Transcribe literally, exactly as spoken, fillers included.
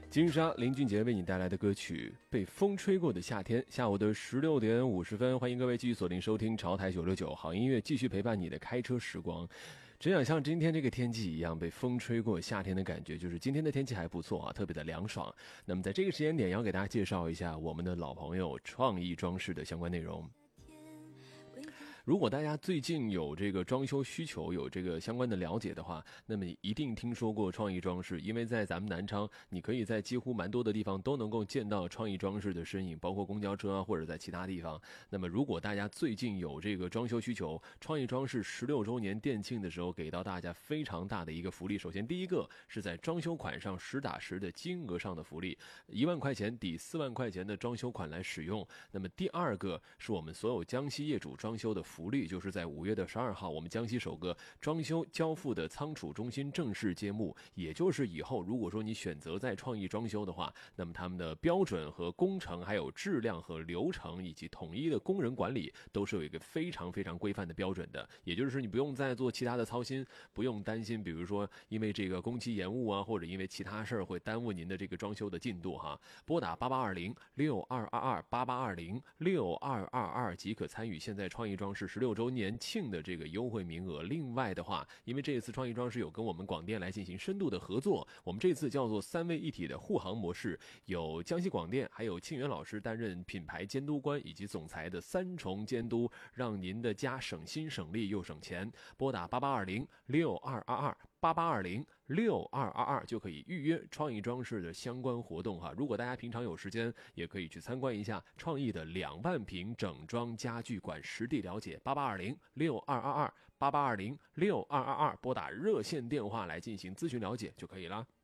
金沙林俊杰为你带来的歌曲《被风吹过的夏天》，下午的十六点五十分，欢迎各位继续锁定收听潮台九六九，好音乐继续陪伴你的开车时光。真想像今天这个天气一样，被风吹过夏天的感觉，就是今天的天气还不错啊，特别的凉爽。那么在这个时间点，要给大家介绍一下我们的老朋友创意装饰的相关内容。如果大家最近有这个装修需求，有这个相关的了解的话，那么一定听说过创意装饰，因为在咱们南昌，你可以在几乎蛮多的地方都能够见到创意装饰的身影，包括公交车啊，或者在其他地方。那么如果大家最近有这个装修需求，创意装饰十六周年店庆的时候，给到大家非常大的一个福利。首先第一个是在装修款上实打实的金额上的福利，一万块钱抵四万块钱的装修款来使用。那么第二个是我们所有江西业主装修的福利，就是在五月的十二号，我们江西首个装修交付的仓储中心正式揭幕。也就是以后如果说你选择在创意装修的话，那么他们的标准和工程，还有质量和流程，以及统一的工人管理，都是有一个非常非常规范的标准的。也就是你不用再做其他的操心，不用担心比如说因为这个工期延误啊，或者因为其他事儿会耽误您的这个装修的进度哈。拨打八八二零六二二二八八二零六二二二即可参与现在创意装饰十六周年庆的这个优惠名额。另外的话，因为这一次创意装饰有跟我们广电来进行深度的合作，我们这次叫做三位一体的护航模式，有江西广电还有庆元老师担任品牌监督官以及总裁的三重监督，让您的家省心省力又省钱。拨打八八二零六二二二八八二零六二二二就可以预约创意装饰的相关活动哈。如果大家平常有时间，也可以去参观一下创意的两万平整装家具馆，实地了解。八八二零六二二二八八二零六二二二，拨打热线电话来进行咨询了解就可以了。